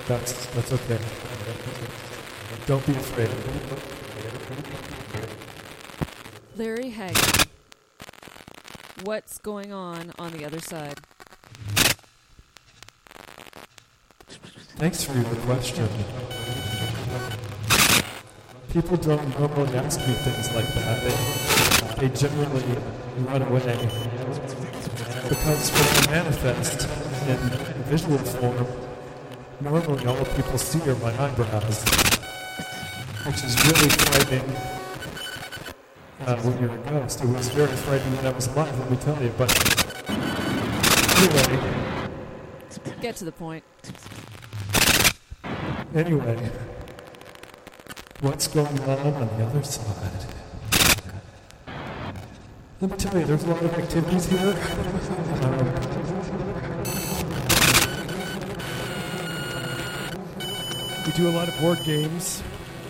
That's okay. Don't be afraid. Larry Hagman, what's going on the other side? Thanks for your question. People don't normally ask me things like that. They generally run away. Because when I manifest in visual form, normally all people see are my eyebrows, which is really frightening when you're a ghost. It was very frightening when I was alive, let me tell you. But anyway. Get to the point. Anyway, what's going on the other side? Let me tell you, there's a lot of activities here. We do a lot of board games,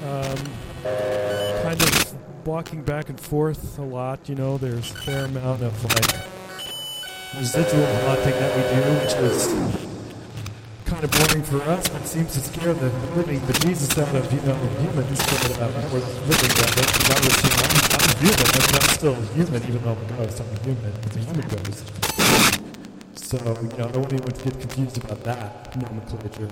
kind of walking back and forth a lot, you know, there's a fair amount of residual haunting that we do, which is kind of boring for us, but seems to scare the living bejesus out of, humans, but we're living that way, because I'm human, I'm still human, even though I'm a ghost, I'm a human, it's a human ghost. So, I don't want anyone to get confused about that nomenclature.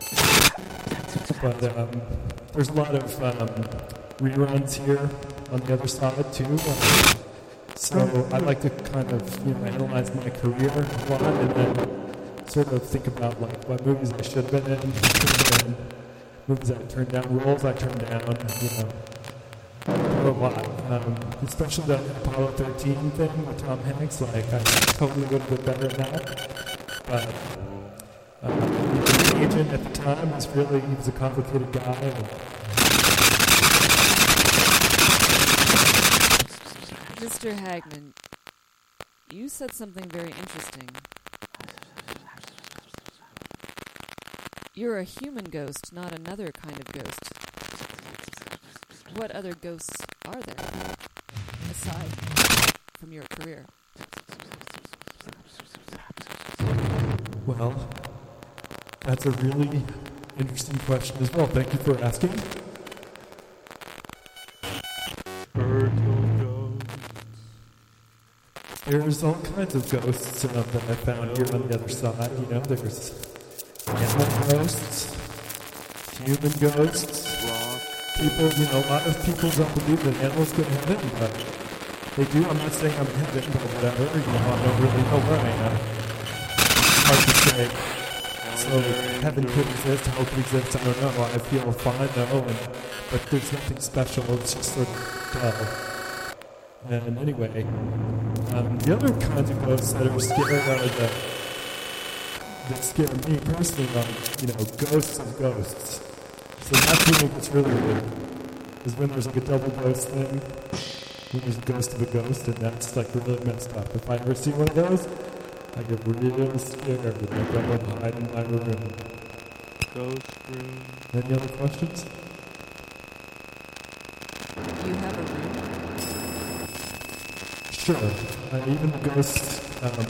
But there's a lot of reruns here on the other side too. So I like to kind of analyze my career a lot and then sort of think about like what movies I should have been in, movies I turned down, roles I turned down, a lot. Especially the Apollo 13 thing with Tom Hanks. Like I totally would have been better at that. But the agent at the time he was a complicated guy. Mr. Hagman, you said something very interesting. You're a human ghost, not another kind of ghost. What other ghosts are there, aside from your career? Well, that's a really interesting question as well. Thank you for asking. There's all kinds of ghosts that I found here on the other side. There's animal ghosts, human ghosts. People, a lot of people don't believe that animals go to heaven, but they do. I'm not saying I'm in heaven, but whatever. I don't really know where I am. Hard to say. So heaven could exist, hell could exist, I don't know. I feel fine though, but there's nothing special. It's just sort of dull. And anyway, the other kinds of ghosts that are scary are that scare me personally are, ghosts of ghosts. So that's when it gets really weird, is when there's like a double ghost thing, when there's a ghost of a ghost, and that's like really messed up. If I ever see one of those, I get real scared, and I go and hide in my room. Ghost room. Any other questions? You have a room? Sure. Even the ghosts